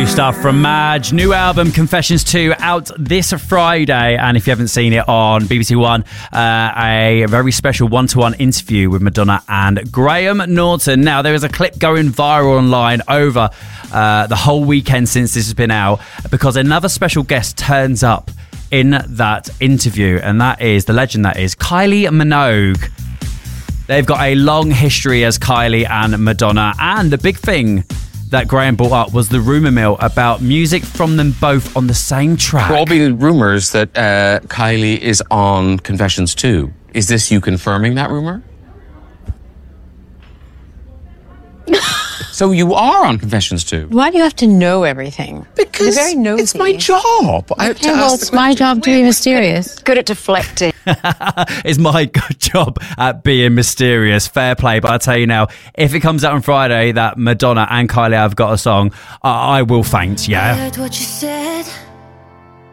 stuff from Madge. New album, Confessions 2, out this Friday. And if you haven't seen it on BBC One, a very special one-to-one interview with Madonna and Graham Norton. Now, there is a clip going viral online over the whole weekend since this has been out, because another special guest turns up in that interview, and that is the legend that is Kylie Minogue. They've got a long history as Kylie and Madonna, and the big thing that Graham brought up was the rumour mill about music from them both on the same track. There will be rumours that Kylie is on Confessions 2. Is this you confirming that rumour? So you are on Confessions 2? Why do you have to know everything? Because you're very nosy. It's my job. I have to well, ask it's my job to be mysterious. Good at deflecting. It's my job at being mysterious. Fair play. But I tell you now, if it comes out on Friday that Madonna and Kylie have got a song, I will faint, yeah? I heard what you said.